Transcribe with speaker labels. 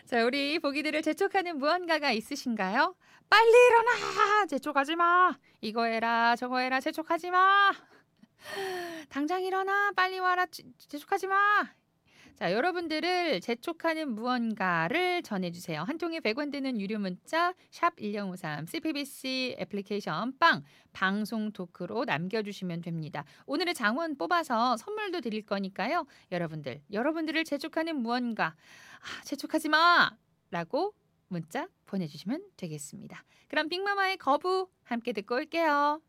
Speaker 1: 자, 우리 보기들을 재촉하는 무언가가 있으신가요? "빨리 일어나! 재촉하지 마. 이거 해라. 저거 해라. 재촉하지 마. 당장 일어나. 빨리 와라. 재촉하지 마." 자, 여러분들을 재촉하는 무언가를 전해 주세요. 한 통에 100원 드는 유료 문자 샵 1053 CPBC 애플리케이션 빵 방송 토크로 남겨 주시면 됩니다. 오늘의 장원 뽑아서 선물도 드릴 거니까요. 여러분들을 재촉하는 무언가 재촉하지 마.라고 문자 보내 주시면 되겠습니다. 그럼 빅마마의 거부 함께 듣고 올게요.